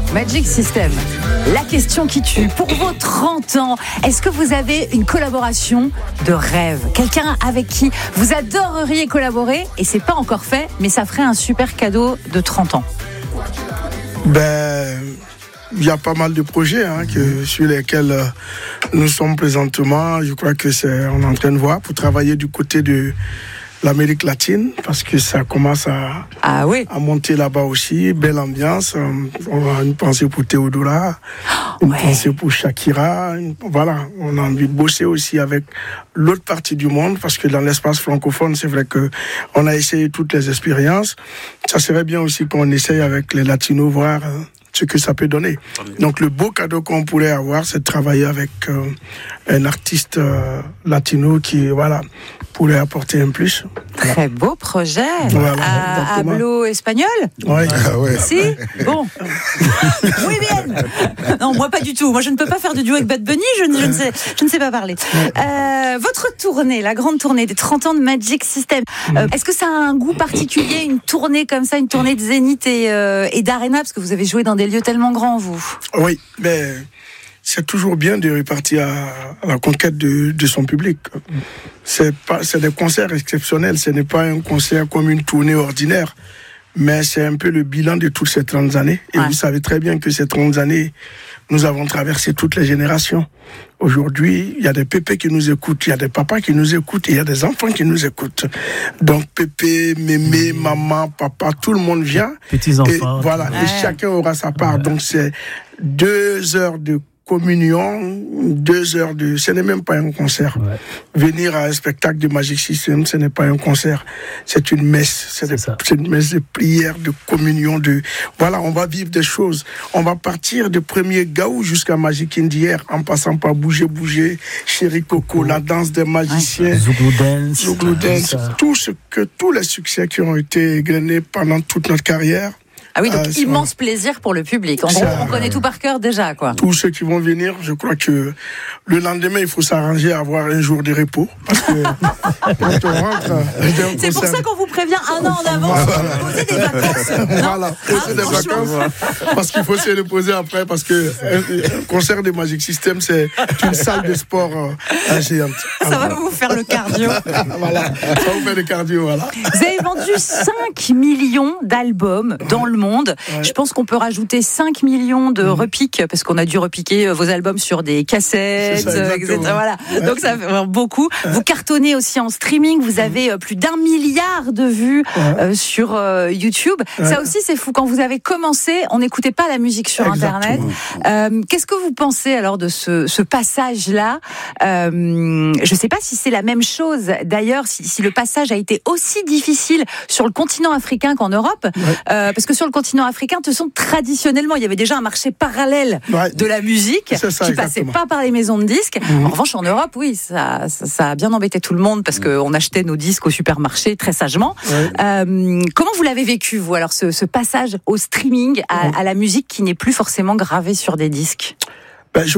Magic System, la question qui tue. Pour vos 30 ans, est-ce que vous avez une collaboration de rêve? Quelqu'un avec qui vous adoreriez collaborer et c'est pas encore fait, mais ça ferait un super cadeau de 30 ans? Il y a pas mal de projets sur lesquels nous sommes présentement. Je crois que on est en train de voir pour travailler du côté de l'Amérique latine, parce que ça commence à monter là-bas aussi. Belle ambiance. On a une pensée pour Théodora, une pensée pour Shakira. Voilà, on a envie de bosser aussi avec l'autre partie du monde, parce que dans l'espace francophone, c'est vrai que on a essayé toutes les expériences. Ça serait bien aussi qu'on essaye avec les latinos, voir ce que ça peut donner. Donc le beau cadeau qu'on pourrait avoir, c'est de travailler avec un artiste latino qui pourrait apporter un plus. Très beau projet. Hablo espagnol? Oui. Si? Bon. Oui, bien. Non, moi pas du tout. Moi je ne peux pas faire de duo avec Bad Bunny, je ne sais pas parler. Votre tournée, la grande tournée des 30 ans de Magic System, est-ce que ça a un goût particulier, une tournée comme ça, une tournée de Zénith et d'Arena, parce que vous avez joué dans des lieux tellement grands, vous? Oui, mais c'est toujours bien de repartir à la conquête de son public. C'est des concerts exceptionnels, ce n'est pas un concert comme une tournée ordinaire, mais c'est un peu le bilan de toutes ces 30 années. Et vous savez très bien que ces 30 années, nous avons traversé toutes les générations. Aujourd'hui, il y a des pépés qui nous écoutent, il y a des papas qui nous écoutent, et il y a des enfants qui nous écoutent. Donc pépé, mémé, maman, papa, tout le monde vient. Petits-enfants. Et chacun aura sa part. Donc c'est 2 heures de communion, 2 heures ce n'est même pas un concert. Venir à un spectacle de Magic System, ce n'est pas un concert, c'est une messe. C'est une messe de prière, de communion, on va vivre des choses. On va partir du premier Gaou jusqu'à Magic in the Air, en passant par Bouger, Chéri Coco, la danse des magiciens, Zouglou Dance, tous les succès qui ont été égrenés pendant toute notre carrière. Ah oui, donc immense plaisir pour le public. En gros, on connaît tout par cœur déjà, quoi. Tous ceux qui vont venir, je crois que le lendemain, il faut s'arranger à avoir un jour de repos. Parce que quand on rentre... C'est pour ça qu'on vous prévient un an en avance. Poser des vacances. Poser des vacances. Parce qu'il faut se reposer après. Parce que un concert de Magic System, c'est une salle de sport géante. Ça va vous faire le cardio. Ça va vous faire le cardio, voilà. Vous avez vendu 5 millions d'albums dans le monde. Je pense qu'on peut rajouter 5 millions de repiques, parce qu'on a dû repiquer vos albums sur des cassettes, etc. Voilà. Donc ça fait beaucoup. Vous cartonnez aussi en streaming. Vous avez plus d'1 milliard de vues sur YouTube. Ça aussi, c'est fou. Quand vous avez commencé, on n'écoutait pas la musique sur Internet. Qu'est-ce que vous pensez alors de ce passage-là? Je ne sais pas si c'est la même chose. D'ailleurs, si le passage a été aussi difficile sur le continent africain qu'en Europe, parce que sur le continent africain, de toute façon, traditionnellement, il y avait déjà un marché parallèle de la musique qui passait pas par les maisons de disques. En revanche, en Europe, oui, ça a bien embêté tout le monde, parce qu'on achetait nos disques au supermarché très sagement. Comment vous l'avez vécu, vous, alors, ce passage au streaming, à la musique qui n'est plus forcément gravée sur des disques?